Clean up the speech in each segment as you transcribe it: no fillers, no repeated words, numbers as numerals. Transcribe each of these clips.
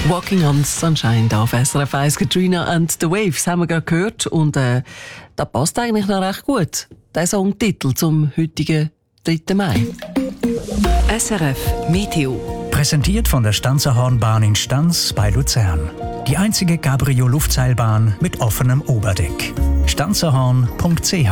Walking on Sunshine da auf SRF 1, Katrina and the Waves haben wir gerade gehört und da passt eigentlich noch recht gut, der Songtitel zum heutigen 3. Mai. SRF Meteo. Präsentiert von der Stanzerhornbahn in Stanz bei Luzern. Die einzige Cabrio-Luftseilbahn mit offenem Oberdeck. stanzerhorn.ch.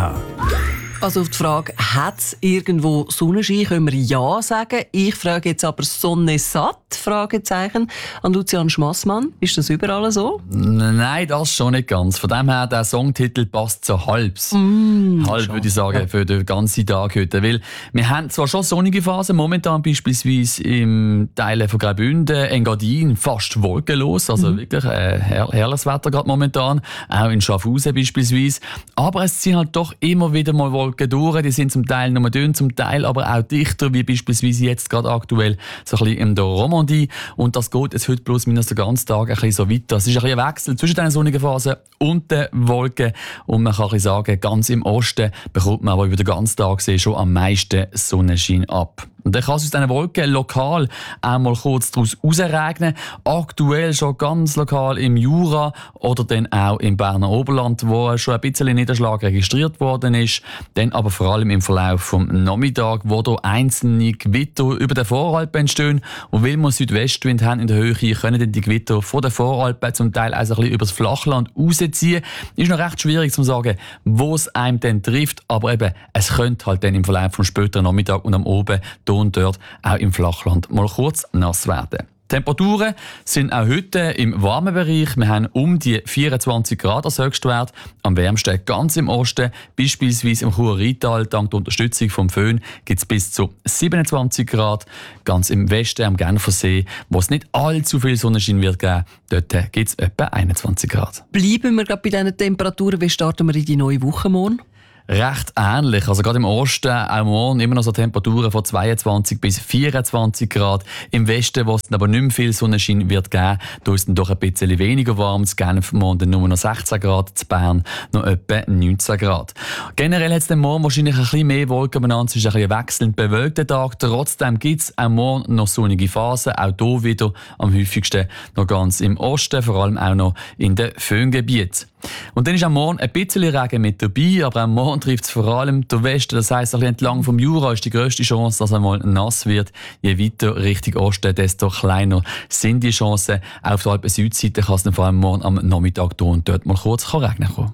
Also auf die Frage, hat es irgendwo Sonnenschein, können wir ja sagen. Ich frage jetzt aber Sonne satt, Fragezeichen, an Lucian Schmassmann. Ist das überall so? Nein, das schon nicht ganz. Von dem her, der Songtitel passt so halbs. Halb würde ich sagen, für den ganzen Tag heute. Weil wir haben zwar schon sonnige Phasen, momentan beispielsweise im Teil von Graubünden, Engadin, fast wolkenlos. Also wirklich herrliches Wetter gerade momentan. Auch in Schaffhausen beispielsweise. Aber es sind halt doch immer wieder mal Wolken durch. Die sind zum Teil nur dünn, zum Teil aber auch dichter, wie beispielsweise jetzt gerade aktuell so ein bisschen in der Romandie. Und das geht jetzt heute plus minus den ganzen Tag ein bisschen so weiter. Es ist ein bisschen ein Wechsel zwischen den sonnigen Phasen und den Wolken. Und man kann ein bisschen sagen, ganz im Osten bekommt man aber über den ganzen Tag schon am meisten Sonnenschein ab. Und dann kann es aus diesen Wolken lokal auch mal kurz daraus rausregnen. Aktuell schon ganz lokal im Jura oder dann auch im Berner Oberland, wo schon ein bisschen Niederschlag registriert worden ist. Dann aber vor allem im Verlauf vom Nachmittag, wo da einzelne Gewitter über den Voralpen entstehen. Und weil wir Südwestwind haben in der Höhe, können dann die Gewitter von den Voralpen zum Teil auch ein bisschen über das Flachland rausziehen. Ist noch recht schwierig zu sagen, wo es einem dann trifft. Aber eben, es könnte halt dann im Verlauf vom späteren Nachmittag und am Oben und dort auch im Flachland mal kurz nass werden. Die Temperaturen sind auch heute im warmen Bereich. Wir haben um die 24 Grad als Höchstwert. Am wärmsten ganz im Osten, beispielsweise im Churer Rheintal. Dank der Unterstützung vom Föhn gibt es bis zu 27 Grad. Ganz im Westen am Genfersee, wo es nicht allzu viel Sonnenschein wird geben, dort gibt es etwa 21 Grad. Bleiben wir gerade bei diesen Temperaturen. Wie starten wir in die neue Woche morgen? Recht ähnlich. Also gerade im Osten, auch morgen, immer noch so Temperaturen von 22 bis 24 Grad. Im Westen, wo es dann aber nicht mehr viel Sonnenschein wird geben, da ist es doch ein bisschen weniger warm. Zu Genf morgen dann nur noch 16 Grad, zu Bern noch etwa 19 Grad. Generell hat es dann morgen wahrscheinlich ein bisschen mehr Wolken benannt. Es ist ein bisschen ein wechselnd bewölkter Tag. Trotzdem gibt es auch morgen noch sonnige Phasen. Auch hier wieder am häufigsten noch ganz im Osten, vor allem auch noch in den Föhngebieten. Und dann ist am Morgen ein bisschen Regen mit dabei, aber am Morgen trifft es vor allem den Westen. Das heisst, entlang vom Jura ist die grösste Chance, dass es einmal nass wird. Je weiter Richtung Osten, desto kleiner sind die Chancen. Auf der Alpen-Südseite kann es dann vor allem morgen am Nachmittag hier und dort mal kurz regnen kommen.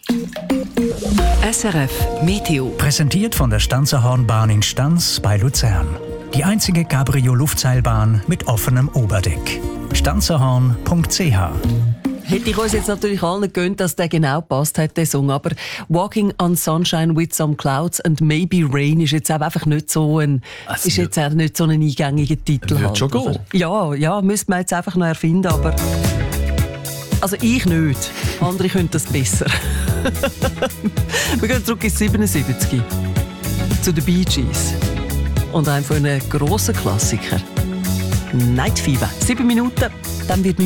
SRF Meteo. Präsentiert von der Stanzerhornbahn in Stanz bei Luzern. Die einzige Cabrio-Luftseilbahn mit offenem Oberdeck. stanzerhorn.ch. Hätte ich uns jetzt natürlich allen gegönnt, dass der genau passt hat, der Song. Aber Walking on Sunshine with some clouds and maybe rain ist jetzt einfach nicht so ein, ist jetzt auch nicht so ein eingängiger Titel. Wird halt, schon gehen. Ja, müsste man jetzt einfach noch erfinden, aber also ich nicht. Andere können das besser. Wir gehen zurück ins 77 zu den Bee Gees und einem von einem grossen Klassiker. Night Fever. 7 Minuten, dann wird